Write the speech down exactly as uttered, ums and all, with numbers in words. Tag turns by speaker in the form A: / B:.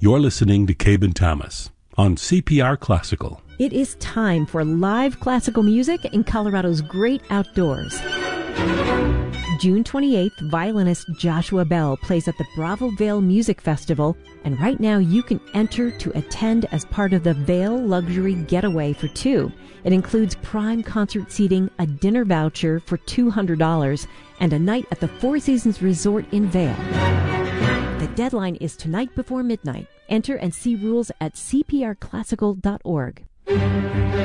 A: You're listening to Cabin Thomas on C P R Classical.
B: It is time for live classical music in Colorado's great outdoors. June twenty-eighth, violinist Joshua Bell plays at the Bravo Vale Music Festival, and right now you can enter to attend as part of the Vale Luxury Getaway for Two. It includes prime concert seating, a dinner voucher for two hundred dollars, and a night at the Four Seasons Resort in Vale. The deadline is tonight before midnight. Enter and see rules at c p r classical dot org.